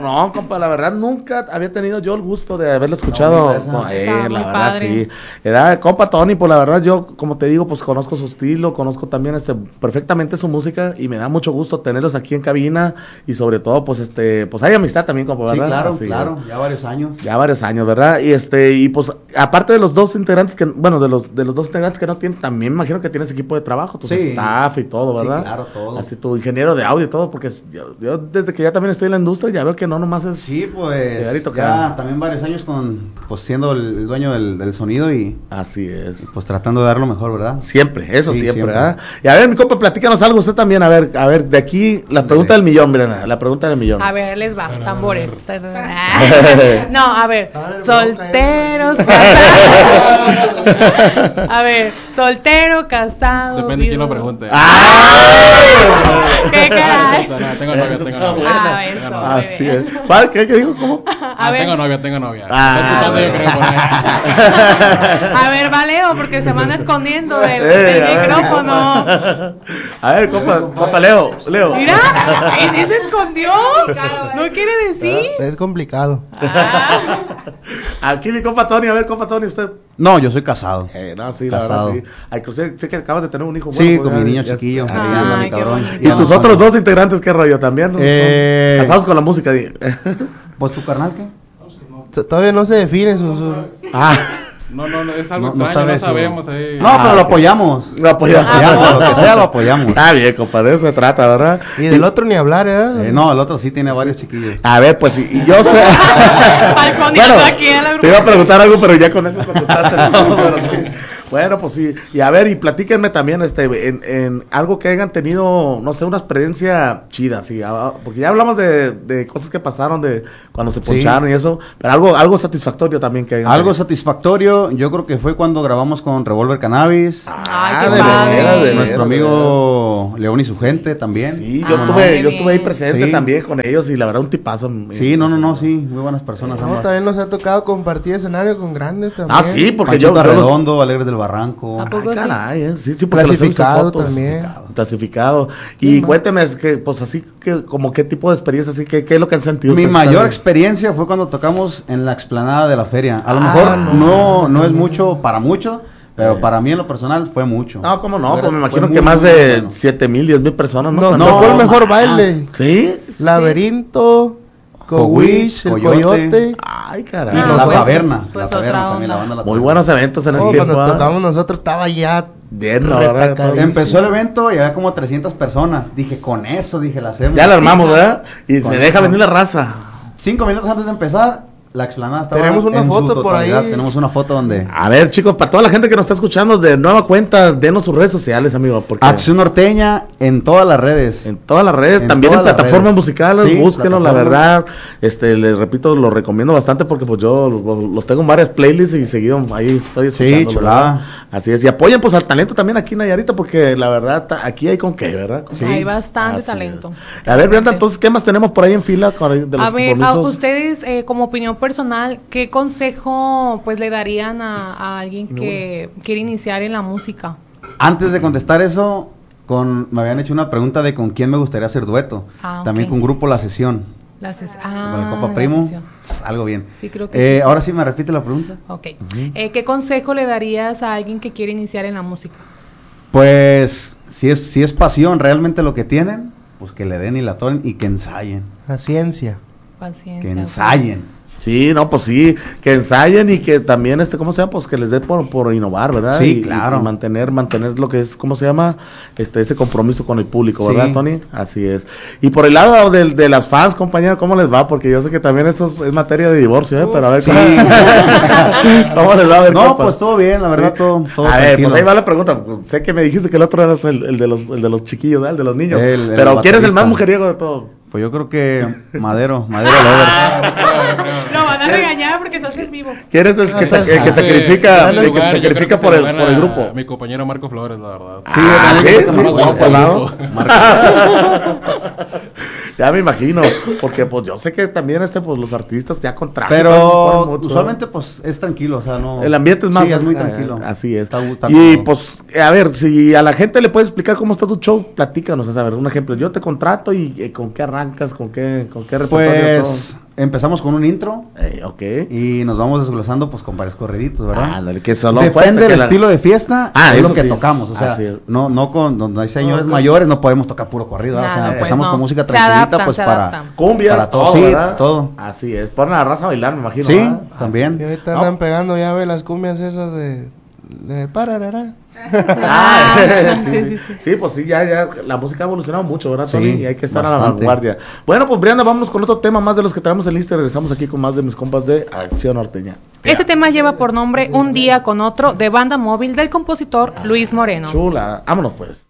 no, compa, la verdad nunca había tenido yo el gusto de haberlo escuchado. La verdad, padre. sí. Era compa Tony, pues la verdad yo, como te digo, pues conozco su estilo, conozco también perfectamente su música y me da mucho gusto tenerlos aquí en cabina y sobre todo, pues pues hay amistad también, compa, ¿verdad? Sí, claro, Así claro, es. ya varios años. Ya varios años, ¿verdad? Y pues, aparte de los dos integrantes de los dos integrantes que no tienen, también me imagino que tienes equipo de trabajo, tu staff y todo, ¿verdad? Sí, claro, todo. Así tu ingeniero de audio y todo, porque yo desde que ya también estoy en la industria, ya veo que no nomás es... Sí, pues, llegar y tocar. ya también varios años pues siendo el dueño del sonido y Así es. pues tratando de dar lo mejor, ¿verdad? Siempre, eso Sí, siempre, siempre. ¿verdad? Y a ver, mi compa, platícanos algo usted también, a ver, de aquí, la pregunta del millón, miren, la pregunta del millón. A ver, les va, tambores. No, a ver, solteros, casados. A ver, soltero, casado. Depende de quién lo pregunte. ¿Qué caray? Tengo novia. Ah, eso, muy Así bien. es. ¿Vale? ¿Qué dijo? ¿Cómo? A ver. Tengo novia. Ah, Está escuchando, yo creo, por ahí. A ver, Valeo, porque se van escondiendo del a ver, micrófono. A ver, compa, Leo. Mira, y sí se escondió. No quiere decir. Es complicado. Aquí mi compa Tony, a ver, compa Tony, usted. No, yo soy casado. No, sí, la Casado. verdad, sí. Ay, sé que acabas de tener un hijo. Sí, pues, con mi ya- niño ya- chiquillo. así Ahí es. anda mi Ay, qué cabrón. bonito. ¿Y tus otros dos integrantes qué rollo también? ¿No? Casados con la música. ¿Pues tu carnal qué? Todavía no se define su... No, es algo No, no extraño, no sabes, sabemos ahí. No, pero lo apoyamos. Lo apoyamos. Lo que sea lo apoyamos. Está bien, compa, de eso se trata, ¿verdad? Y del otro ni hablar, ¿eh? No, el otro sí tiene varios chiquillos. A ver, pues, y yo sé. Balconeando aquí en la te iba a preguntar algo, pero ya con eso contestaste todo, pero sí. Bueno, pues sí. Y a ver, y platíquenme también, en algo que hayan tenido, no sé, una experiencia chida, sí. Porque ya hablamos de cosas que pasaron, de cuando se poncharon y eso, pero algo satisfactorio también que hayan Algo tenido. satisfactorio, yo creo que fue cuando grabamos con Revolver Cannabis. Ay, qué de padre. veras, de Nuestro veras, amigo León y su gente también. Sí, Ah, yo qué estuve ahí bien. presente Sí. también con ellos y la verdad un tipazo. Sí, no, sí, muy buenas personas. No, ambas. también nos ha tocado compartir escenario con grandes también. Ah, sí, porque Panchito yo los- Redondo, Alegres del Barranco. ¿A poco Ay, sí? caray, sí, porque los he visto en Clasificado fotos. también. Clasificado. Y cuénteme, es que, pues así, que como qué tipo de experiencia, así, qué es lo que han sentido Mi ustedes mayor también? experiencia fue cuando tocamos en la explanada de la feria. A lo Ah, mejor no es mucho para muchos, pero para mí en lo personal fue mucho. No, cómo no, Fue- pues me fue imagino muy, que más muy de bueno. 7,000, 10,000 personas, ¿no? Nos No, tocó el mejor más. baile. ¿Sí? Laberinto, Cowish, el Coyote. Ay, Y caray. No, la pues, taberna, pues la taberna otra también, la onda. banda La Muy Taberna. buenos eventos en ese Oh, tiempo. cuando ¿ah? tocamos nosotros estaba ya Bien, la verdad. retacadísimo. Empezó el evento y había como 300 personas. Dije, con eso, dije, la hacemos. Ya la armamos, ¿verdad? Y Con se deja eso. venir la raza. 5 minutos antes de empezar, la explanada estaba Tenemos una en su foto por ahí. totalidad. Tenemos una foto donde... A ver, chicos, para toda la gente que nos está escuchando, de nueva cuenta, denos sus redes sociales, amigo. Porque Acción Norteña en todas las redes. en todas las redes, En también en todas las plataformas redes. musicales, Sí, búsquenlos, la plataformas. verdad. Les repito, lo recomiendo bastante porque pues yo los tengo en varias playlists y seguido ahí estoy escuchando. chulada. Así es, y apoyen pues al talento también aquí en Nayarita porque la verdad aquí hay con qué, ¿verdad? Hay bastante Así talento. es. A ver, Brenda, entonces, ¿qué más tenemos por ahí en fila de los A ver, compromisos? ustedes, como opinión personal, ¿qué consejo pues le darían a alguien que quiere iniciar en la música? Antes de contestar eso, me habían hecho una pregunta de con quién me gustaría hacer dueto. Ah, También ok. con grupo La Sesión. Con el compa la Primo. sesión. Algo bien. Sí, creo que sí. Ahora sí me repite la pregunta. Ok. ¿Qué consejo le darías a alguien que quiere iniciar en la música? Pues, si es pasión realmente lo que tienen, pues que le den y la toren y que ensayen. La ciencia. Paciencia. Que ensayen. Sí, no, pues sí, que ensayen y que también, ¿cómo se llama? Pues que les dé por innovar, ¿verdad? Sí, Y claro. y mantener lo que es, ¿cómo se llama? Ese compromiso con el público, Sí. ¿verdad, Tony? Así es. Y por el lado de las fans, compañero, ¿cómo les va? Porque yo sé que también eso es materia de divorcio, ¿eh? Pero a ver, Sí. ¿cómo les va? A ver, No, compa. pues todo bien, la verdad, Sí. todo A ver, tranquilo. pues ahí va la pregunta. Pues, sé que me dijiste que el otro era el de los chiquillos, ¿verdad? El de los niños. El Pero ¿quién es el más baterista. mujeriego de todo? Pues yo creo que Madero Lover. Lo van a regañar porque estás en vivo. ¿Quién es el que sacrifica, el que se sacrifica por el grupo? Mi compañero Marco Flores, la verdad. Sí, Ah, yo sí, también sí, creo que vamos por el lado. Ya me imagino, porque pues yo sé que también pues los artistas ya con traje. Pero usualmente pues es tranquilo, o sea, no... El ambiente es más... Sí, es muy tranquilo. Así es. Está Y cómodo. pues, a ver, si a la gente le puedes explicar cómo está tu show, platícanos, a ver, un ejemplo. Yo te contrato y ¿con qué arrancas? ¿Con qué repertorio? Pues empezamos con un intro Ok. y nos vamos desglosando pues con varios corriditos, ¿verdad? Ándale, que salón Depende fuerte, que del la- estilo de fiesta, Ah, es eso lo que sí. tocamos, o sea, Así es. no con donde hay señores Ok. mayores no podemos tocar puro corrido, ¿verdad? O sea, Nada, pues empezamos no. con música Se tranquilita adaptan, pues se para adaptan. Cumbias, para todo, sí, ¿verdad? todo. Así es, ponen a la raza a bailar, me imagino. Sí, ¿verdad? también. Y ahorita No. andan pegando, ya ve las cumbias esas de pararara. Ah, sí, sí, sí, sí, sí. sí, pues sí, ya la música ha evolucionado mucho, ¿verdad, Sí, Tony? Y hay que estar a la bastante. vanguardia. Bueno, pues Brianda, vámonos con otro tema más de los que traemos en lista y regresamos aquí con más de mis compas de Acción Norteña. Este tema lleva por nombre Un día con otro, de Banda Móvil, del compositor Luis Moreno. Chula, vámonos pues.